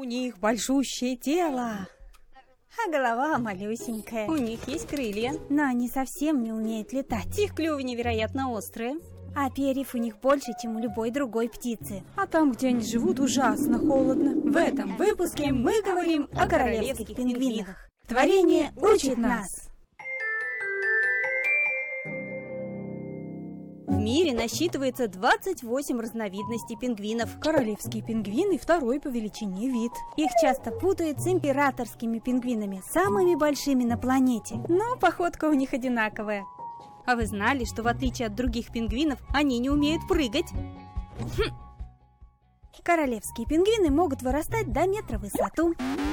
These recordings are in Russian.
них большущее тело, а голова малюсенькая. У них есть крылья, но они совсем не умеют летать. Их клювы невероятно острые, а перьев у них больше, чем у любой другой птицы. А там, где они живут, ужасно холодно. В этом выпуске мы говорим о королевских пингвинах. Творение учит нас. В мире насчитывается 28 разновидностей пингвинов. Королевские пингвины – второй по величине вид. Их часто путают с императорскими пингвинами, самыми большими на планете. Но походка у них одинаковая. А вы знали, что в отличие от других пингвинов, они не умеют прыгать? Королевские пингвины могут вырастать до метра в высоту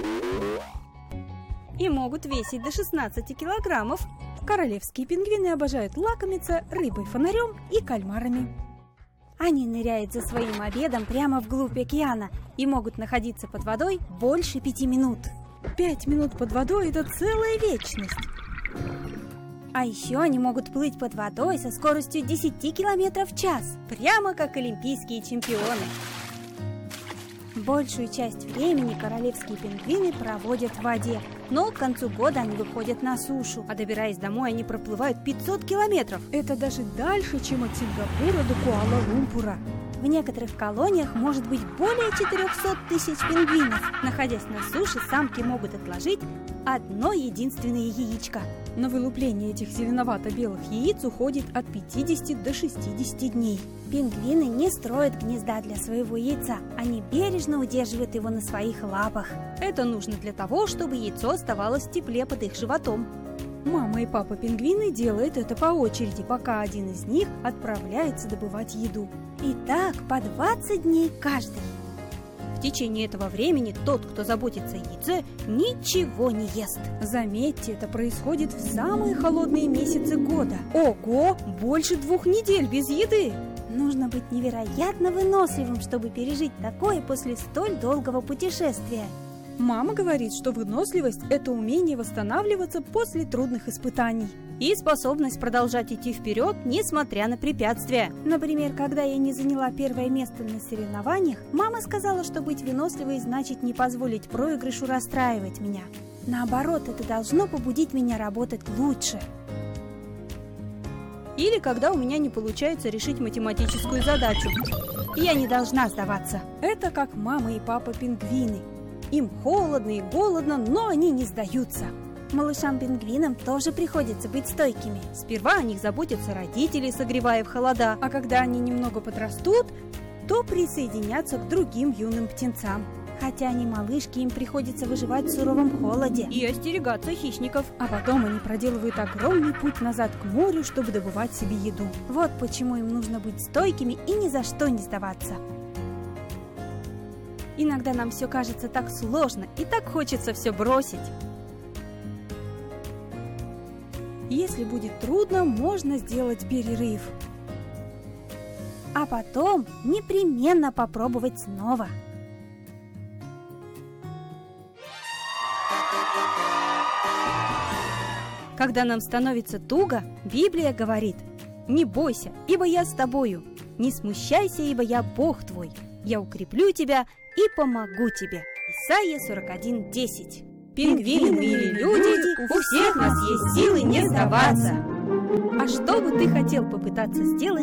и могут весить до 16 килограммов. Королевские пингвины обожают лакомиться рыбой-фонарем и кальмарами. Они ныряют за своим обедом прямо вглубь океана и могут находиться под водой больше 5 минут. 5 минут под водой – это целая вечность. А еще они могут плыть под водой со скоростью 10 километров в час, прямо как олимпийские чемпионы. Большую часть времени королевские пингвины проводят в воде, но к концу года они выходят на сушу, а добираясь домой, они проплывают 500 километров. Это даже дальше, чем от Сингапура до Куала-Лумпура. В некоторых колониях может быть более 400 тысяч пингвинов. Находясь на суше, самки могут отложить одно единственное яичко. На вылупление этих зеленовато-белых яиц уходит от 50 до 60 дней. Пингвины не строят гнезда для своего яйца, они бережно удерживают его на своих лапах. Это нужно для того, чтобы яйцо оставалось в тепле под их животом. Мама и папа пингвины делают это по очереди, пока один из них отправляется добывать еду. И так по 20 дней каждый. В течение этого времени тот, кто заботится о яйце, ничего не ест. Заметьте, это происходит в самые холодные месяцы года. Ого, больше 2 недель без еды! Нужно быть невероятно выносливым, чтобы пережить такое после столь долгого путешествия. Мама говорит, что выносливость – это умение восстанавливаться после трудных испытаний. И способность продолжать идти вперед, несмотря на препятствия. Например, когда я не заняла первое место на соревнованиях, мама сказала, что быть выносливой значит не позволить проигрышу расстраивать меня. Наоборот, это должно побудить меня работать лучше. Или когда у меня не получается решить математическую задачу. Я не должна сдаваться. Это как мама и папа пингвины. Им холодно и голодно, но они не сдаются. Малышам-пингвинам тоже приходится быть стойкими. Сперва о них заботятся родители, согревая в холода. А когда они немного подрастут, то присоединятся к другим юным птенцам. Хотя они малышки, им приходится выживать в суровом холоде и остерегаться хищников. А потом они проделывают огромный путь назад к морю, чтобы добывать себе еду. Вот почему им нужно быть стойкими и ни за что не сдаваться. Иногда нам все кажется так сложно и так хочется все бросить. Если будет трудно, можно сделать перерыв. А потом непременно попробовать снова. Когда нам становится туго, Библия говорит: «Не бойся, ибо я с тобою, не смущайся, ибо я Бог твой, я укреплю тебя и помогу тебе». Исайя 41:10. Пингвины или люди, у всех нас есть силы не сдаваться. А что бы ты хотел попытаться сделать